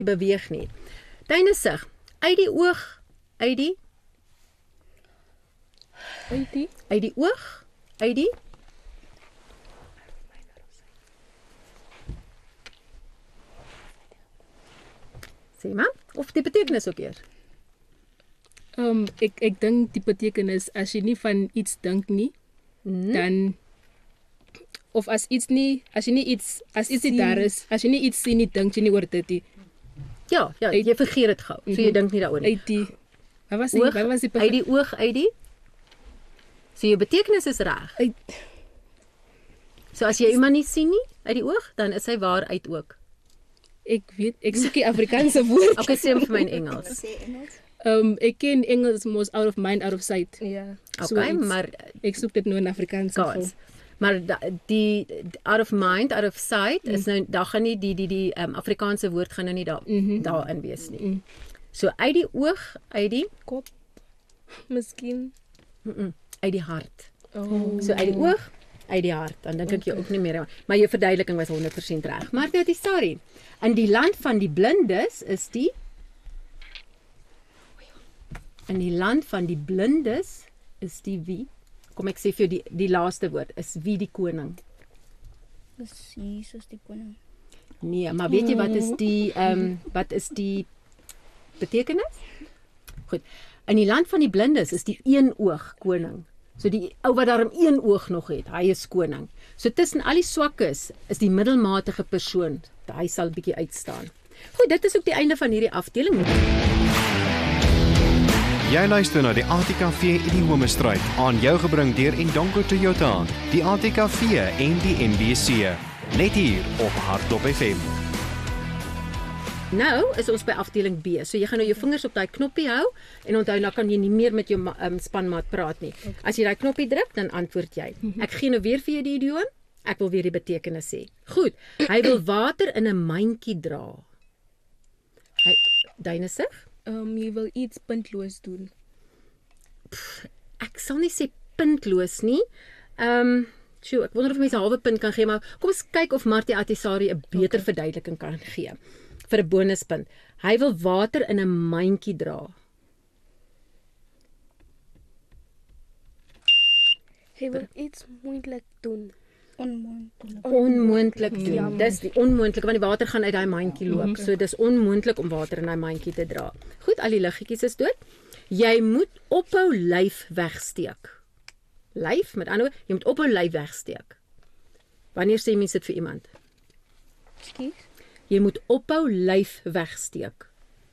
beweeg nie. Dyne sig, uit die oog, uit die oog, uit die sê maar, of die betekenis ook eers. Ek dink die betekenis, as jy nie van iets dink nie, dan of as iets nie daar is, as jy nie iets sien nie, dink jy nie oor dit nie. Ja, jy vergeet dit gou. So jy dink nie daaroor nie. Uit die was die uit die oog, uit die. So jou betekenis is reg. So as jy iemand nie sien nie uit die oog, dan is hy waar uit ook. Ek soek die Afrikaanse woord. Okay, sê vir my in Engels. Ek ken Engels mos out of mind, out of sight. Ja. Okay, maar ek soek dit nou in Afrikaans. Maar die out of mind, out of sight is nou daar gaan nie die Afrikaanse woord gaan nou nie daarin wees nie. So uit die oog, uit die Kop. Miskien. uit die hart. So uit die oog, uit die hart. Dan dink ek jy ook nie meer. Maar jou verduideliking was 100% reg. Maar dit is sorry. In die land van die blindes is die In die land van die blindes is die wie? Kom ek sê vir jou die laaste woord is wie die koning. Dis Jesus die koning. Nee, maar weet jy wat is die betekenis? Goed. In die land van die blindes is die een oog koning. So die ou wat daarom een oog nog het, hy is koning. So tussen al die swakkes is die middelmatige persoon, hy sal bietjie uitstaan. Goed, dit is ook die einde van hierdie afdeling. Jy luister na die ATKV Idiomestryd, aan jou gebring deur Indongo Toyota, die ATKV en die MBC. Net hier op Hardop FM. Nou is ons by afdeling B. So jy gaan nou jou vingers op daai knoppie hou en onthou dan kan jy nie meer met jou spanmaat praat nie. Okay. As jy daai knoppie druk, dan antwoord jy. Ek gee nou weer vir jou die idioom. Ek wil weer die betekenis sê. Goed. Hy wil water in 'n mandjie dra. Dyne sig? Jy wil iets puntloos doen. Ek sal nie sê puntloos nie. Ek wonder of mense 'n halwe punt kan gee, maar kom ons kyk of Martie Atisari 'n beter verduideliking kan gee vir 'n bonuspunt. Hy wil water in 'n mandjie dra. Hy wil iets moeilik doen. Onmoontlik. Doen. Ja, dis die onmoontlike want die water gaan uit daai mandjie loop. So dis onmoontlik om water in daai mandjie te dra. Goed, al die liggetjies is dood. Jy moet ophou lyf wegsteek. Lyf, met ander woorde, jy moet ophou lyf wegsteek. Wanneer sê mense dit vir iemand? Ekskuus. Jy moet ophou lyf wegsteek.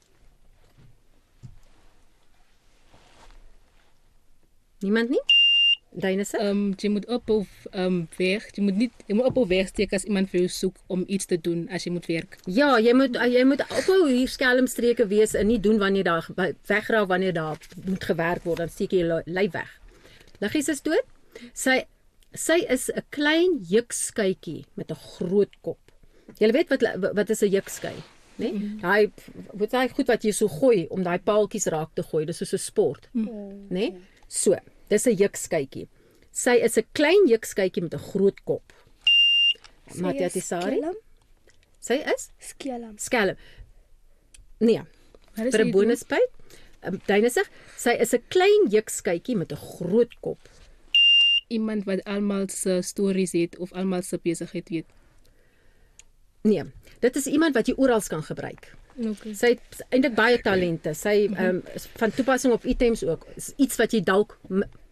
Niemand nie? Dyne se? Jy moet ophou jy moet ophou wegsteek as iemand vir jou soek om iets te doen as jy moet werk. Ja, jy moet ophou hier skelmstreke wees en nie doen wanneer daar wegraak wanneer daar moet gewerk word, dan steek jy jou lyf weg. Liggies is dood. Sy is 'n klein jukskytjie met 'n groot kop. Jy weet wat is 'n jukskei, né? Daai goed wat jy so gooi om daai paaltjies raak te gooi, dis soos 'n sport, né? So, dis 'n jukskytjie. Sy is 'n klein jukskytjie met 'n groot kop. Martie Tisari? Sy is skelm. Nee. Vir 'n bonuspunt. Dyne sig, sy is 'n klein jukskytjie met 'n groot kop. Iemand wat almal se stories het of almal se besigheid weet. Nee, dit is iemand wat jy oral kan gebruik. Okay. Sy het eintlik baie talente. Sy is van toepassing op items ook. Iets wat jy dalk